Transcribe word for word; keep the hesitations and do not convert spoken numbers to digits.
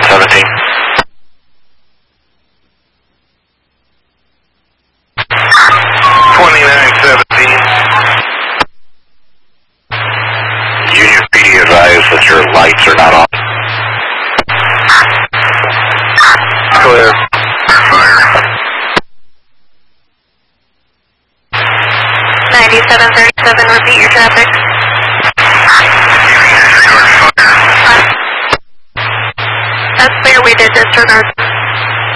seventeen. twenty-nine seventeen. Union P D advise that your lights are not on. Clear. Fire. ninety-seven thirty-seven, repeat your traffic. That's clear, we did disregard.